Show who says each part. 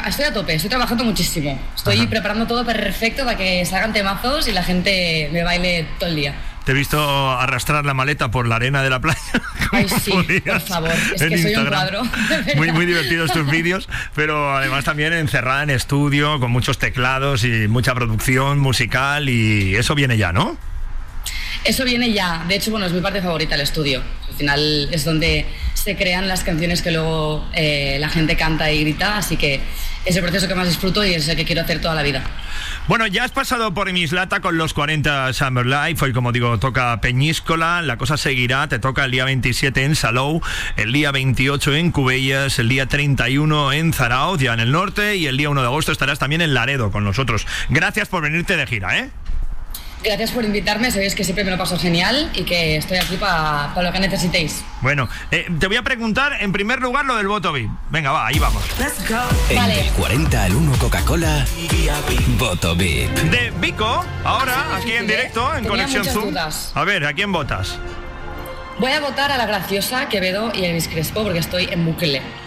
Speaker 1: estoy a tope, estoy trabajando muchísimo. Estoy preparando todo perfecto para que salgan temazos y la gente me baile todo el día.
Speaker 2: Te he visto arrastrar la maleta por la arena de la playa.
Speaker 1: Ay, sí, por favor, es que soy un cuadro.
Speaker 2: Muy divertidos tus vídeos, pero además también encerrada en estudio, con muchos teclados y mucha producción musical, y eso viene ya, ¿no?
Speaker 1: Eso viene ya. De hecho, bueno, es mi parte favorita, el estudio. Al final es donde se crean las canciones que luego la gente canta y grita, así que es el proceso que más disfruto y es el que quiero hacer toda la vida.
Speaker 2: Bueno, ya has pasado por Mislata con los 40 Summer Life. Hoy, como digo, toca Peñíscola. La cosa seguirá. Te toca el día 27 en Salou, el día 28 en Cubellas, el día 31 en Zarauz, ya en el norte, y el día 1 de agosto estarás también en Laredo con nosotros. Gracias por venirte de gira, ¿eh?
Speaker 1: Gracias por invitarme, sabéis que siempre me lo paso genial y que estoy aquí para lo que necesitéis.
Speaker 2: Bueno, te voy a preguntar en primer lugar lo del voto VIP. Venga, va, ahí vamos.
Speaker 1: Vale.
Speaker 3: Del 40 al 1 Coca-Cola, voto VIP.
Speaker 2: De Vico, ahora, aquí en directo, en
Speaker 1: Tenía
Speaker 2: Conexión
Speaker 1: muchas
Speaker 2: Zoom.
Speaker 1: dudas.
Speaker 2: A ver, ¿a quién votas?
Speaker 1: Voy a votar a La Graciosa, Quevedo y Elvis Crespo porque estoy en bucle.